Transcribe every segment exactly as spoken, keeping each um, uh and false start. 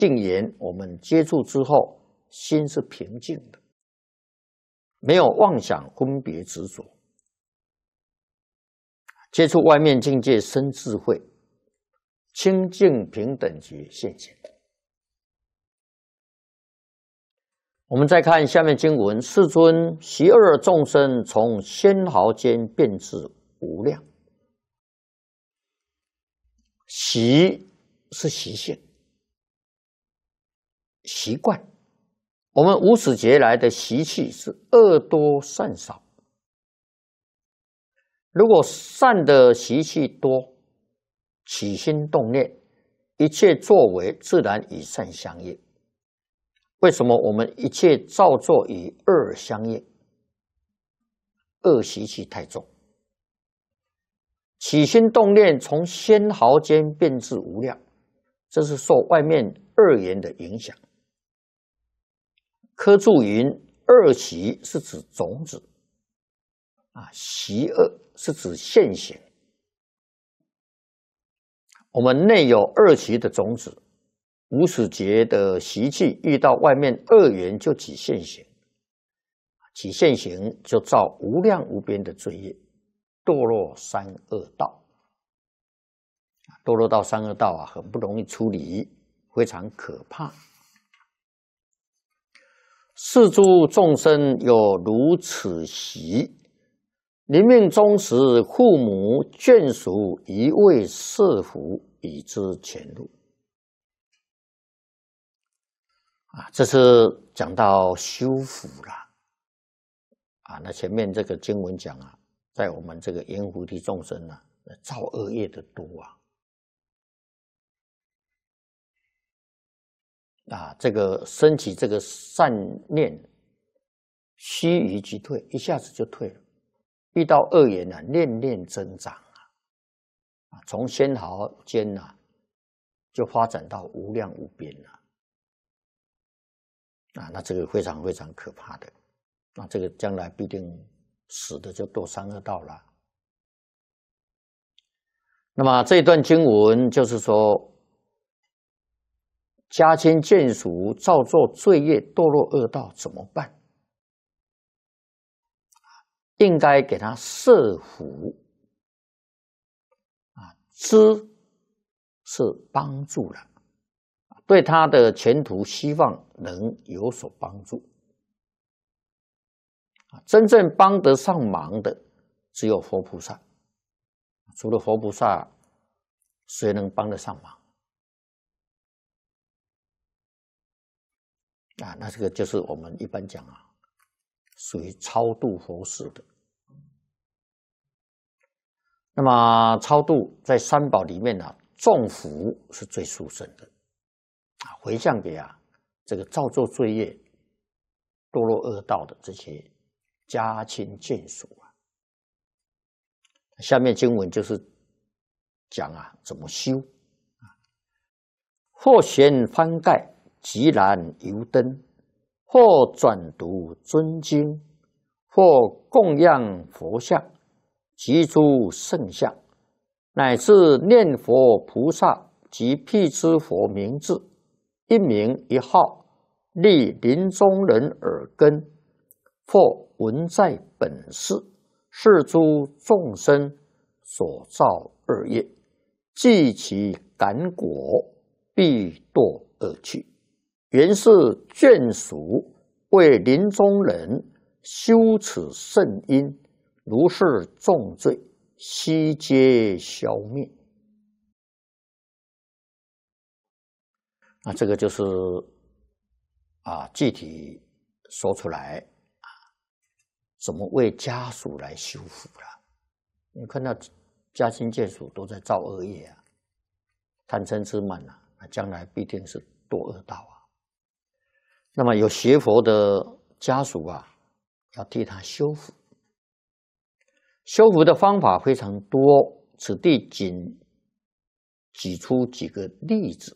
定言，我们接触之后，心是平静的，没有妄想、分别、执着。接触外面境界，生智慧，清净平等觉现前。我们再看下面经文：世尊，习恶众生从纤毫间变至无量。习是习性、习惯。我们无始劫来的习气是恶多善少。如果善的习气多，起心动念，一切作为自然与善相应。为什么我们一切造作与恶相应？恶习气太重，起心动念从纤毫间变至无量，这是受外面恶言的影响。科注云：恶习是指种子，啊，习恶是指现行。我们内有恶习的种子。无始劫的习气遇到外面恶缘就起现行，起现行就造无量无边的罪业，堕落三恶道。堕落到三恶道啊，很不容易处理，非常可怕。是诸众生有如此习，临命终时，父母眷属一味设伏，以知前路。啊，这是讲到修福了。啊，那前面这个经文讲啊，在我们这个阎浮提众生啊，造恶业的多啊。啊，这个升起这个善念，须臾即退，一下子就退了。遇到恶缘啊，念念增长啊，啊，从纤毫间啊，就发展到无量无边了。啊，那这个非常非常可怕的，那这个将来必定死的就堕三恶道了。那么这一段经文就是说，家亲眷属造作罪业，堕落恶道怎么办？应该给他设伏啊，知是帮助了。对他的前途希望能有所帮助。真正帮得上忙的只有佛菩萨，除了佛菩萨，谁能帮得上忙？啊，那这个就是我们一般讲啊，属于超度佛事的。那么超度在三宝里面啊，众福是最殊胜的。啊，回向给啊这个造作罪业、堕落恶道的这些家亲眷属啊。下面经文就是讲啊怎么修啊，或悬幡盖，即燃油灯；或转读尊经；或供养佛像，及诸圣像，乃至念佛菩萨及辟支佛名字。一名一号，立临终人耳根，或闻在本世，是诸众生所造恶业，既其感果，必堕恶趣。原是眷属为临终人修此圣因，如是重罪，悉皆消灭。那这个就是啊，具体说出来啊，怎么为家属来修福了？你看到家亲眷属都在造恶业啊，贪嗔痴慢啊，将来必定是堕恶道啊。那么有学佛的家属啊，要替他修福。修福的方法非常多，此地仅举出几个例子。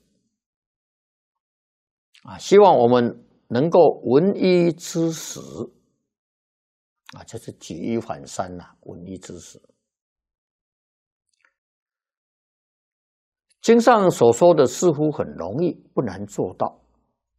啊，希望我们能够闻一知十，啊，就是举一反三呐、啊，闻一知十。 经上所说的似乎很容易，不难做到。